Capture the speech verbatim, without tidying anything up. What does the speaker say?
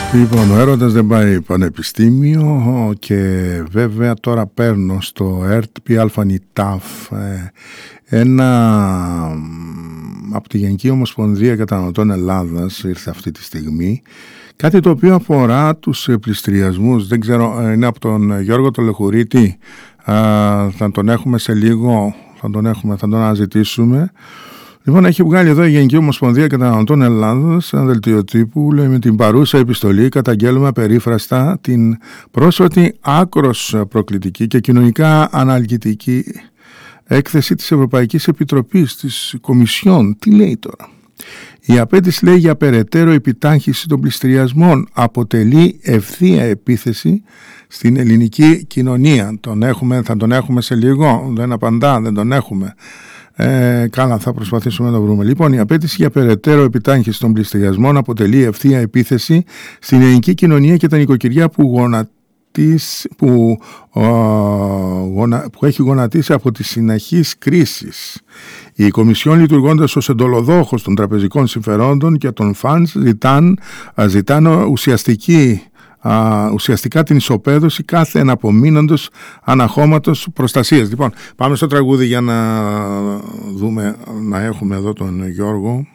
Λοιπόν, ο έρωτας δεν πάει πανεπιστήμιο και βέβαια τώρα παίρνω στο ΕΡΤ ΠΑ-ΝΙΤΑΦ ένα από τη Γενική Ομοσπονδία Καταναλωτών Ελλάδας, ήρθε αυτή τη στιγμή, κάτι το οποίο αφορά τους πληστηριασμούς. Δεν ξέρω, είναι από τον Γιώργο Τολεχουρίτη, θα τον έχουμε σε λίγο, θα τον, έχουμε, θα τον αναζητήσουμε. Λοιπόν, έχει βγάλει εδώ η Γενική Ομοσπονδία Καταναλωτών Ελλάδας ένα δελτίο τύπου, λέει: με την παρούσα επιστολή καταγγέλουμε απερίφραστα την πρόσφατη άκρος προκλητική και κοινωνικά αναλυτική έκθεση της Ευρωπαϊκής Επιτροπής, της Κομισιόν. Τι λέει τώρα? Η απέτηση, λέει, για περαιτέρω επιτάχυνση των πληστηριασμών αποτελεί ευθεία επίθεση στην ελληνική κοινωνία. Τον έχουμε, θα τον έχουμε σε λίγο, δεν απαντά, δεν τον έχουμε. Ε, καλά, θα προσπαθήσουμε να το βρούμε. Λοιπόν, η απέτηση για περαιτέρω επιτάχυνση των πληστηριασμών αποτελεί ευθεία επίθεση στην ελληνική κοινωνία και τα νοικοκυριά που γονατίσει, που, ο, γονα, που έχει γονατίσει από τις συνεχείς κρίσεις. Η Κομισιόν, λειτουργώντας ως εντολοδόχος των τραπεζικών συμφερόντων και των φαντς, ζητάν, ζητάν ουσιαστική Uh, ουσιαστικά την ισοπαίδωση κάθε εναπομείνοντος αναχώματος προστασίας. Λοιπόν, πάμε στο τραγούδι για να δούμε, να έχουμε εδώ τον Γιώργο.